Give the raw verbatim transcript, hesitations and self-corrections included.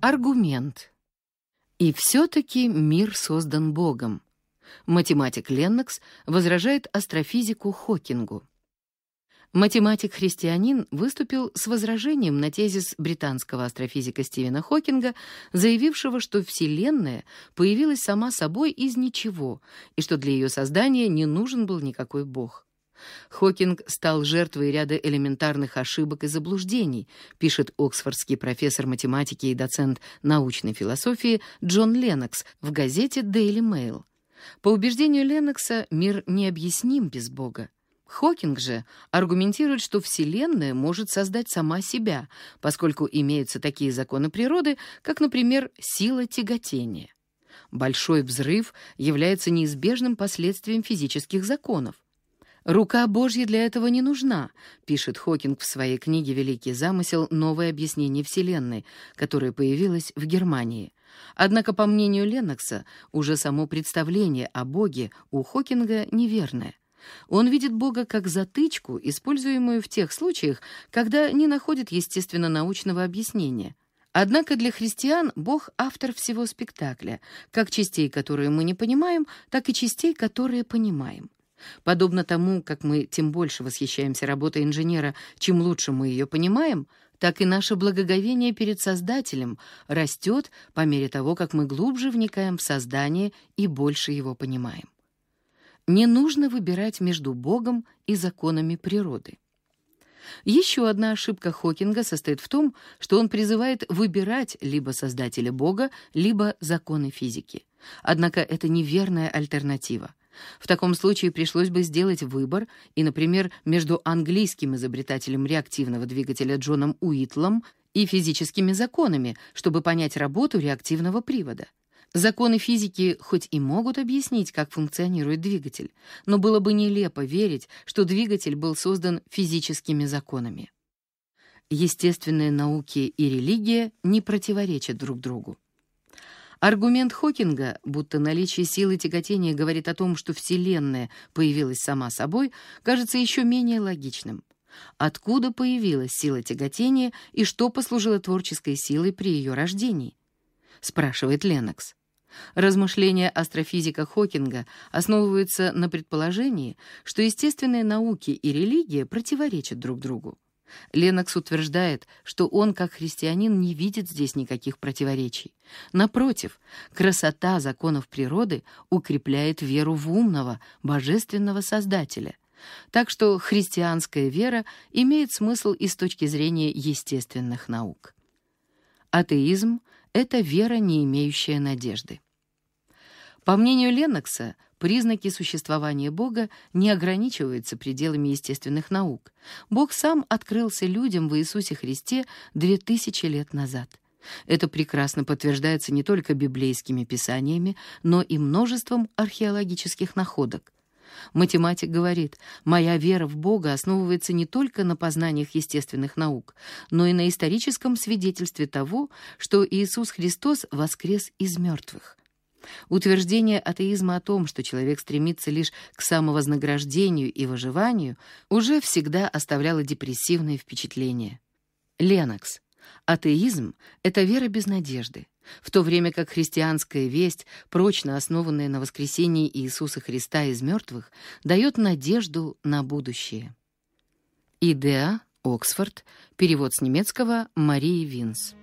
Аргумент. И все-таки мир создан Богом. Математик Леннокс возражает астрофизику Хокингу. Математик-христианин выступил с возражением на тезис британского астрофизика Стивена Хокинга, заявившего, что Вселенная появилась сама собой из ничего, и что для ее создания не нужен был никакой Бог. Хокинг стал жертвой ряда элементарных ошибок и заблуждений, пишет оксфордский профессор математики и доцент научной философии Джон Леннокс в газете Daily Mail. По убеждению Леннокса, мир необъясним без Бога. Хокинг же аргументирует, что Вселенная может создать сама себя, поскольку имеются такие законы природы, как, например, сила тяготения. Большой взрыв является неизбежным последствием физических законов. «Рука Божья для этого не нужна», — пишет Хокинг в своей книге «Великий замысел. Новое объяснение Вселенной», которая появилась в Германии. Однако, по мнению Леннокса, уже само представление о Боге у Хокинга неверное. Он видит Бога как затычку, используемую в тех случаях, когда не находит естественно-научного объяснения. Однако для христиан Бог — автор всего спектакля, как частей, которые мы не понимаем, так и частей, которые понимаем. Подобно тому, как мы тем больше восхищаемся работой инженера, чем лучше мы ее понимаем, так и наше благоговение перед Создателем растет по мере того, как мы глубже вникаем в создание и больше его понимаем. Не нужно выбирать между Богом и законами природы. Еще одна ошибка Хокинга состоит в том, что он призывает выбирать либо Создателя Бога, либо законы физики. Однако это неверная альтернатива. В таком случае пришлось бы сделать выбор, и, например, между английским изобретателем реактивного двигателя Джоном Уитлом и физическими законами, чтобы понять работу реактивного привода. Законы физики хоть и могут объяснить, как функционирует двигатель, но было бы нелепо верить, что двигатель был создан физическими законами. Естественные науки и религия не противоречат друг другу. Аргумент Хокинга, будто наличие силы тяготения говорит о том, что Вселенная появилась сама собой, кажется еще менее логичным. Откуда появилась сила тяготения и что послужило творческой силой при ее рождении? Спрашивает Леннокс. Размышления астрофизика Хокинга основываются на предположении, что естественные науки и религия противоречат друг другу. Леннокс утверждает, что он, как христианин, не видит здесь никаких противоречий. Напротив, красота законов природы укрепляет веру в умного, божественного Создателя. Так что христианская вера имеет смысл и с точки зрения естественных наук. Атеизм — это вера, не имеющая надежды. По мнению Леннокса, признаки существования Бога не ограничиваются пределами естественных наук. Бог сам открылся людям в Иисусе Христе две тысячи лет назад. Это прекрасно подтверждается не только библейскими писаниями, но и множеством археологических находок. Математик говорит: «Моя вера в Бога основывается не только на познаниях естественных наук, но и на историческом свидетельстве того, что Иисус Христос воскрес из мертвых». Утверждение атеизма о том, что человек стремится лишь к самовознаграждению и выживанию, уже всегда оставляло депрессивные впечатления. Леннокс. Атеизм — это вера без надежды, в то время как христианская весть, прочно основанная на воскресении Иисуса Христа из мертвых, дает надежду на будущее. Идеа, Оксфорд, перевод с немецкого Марии Винс.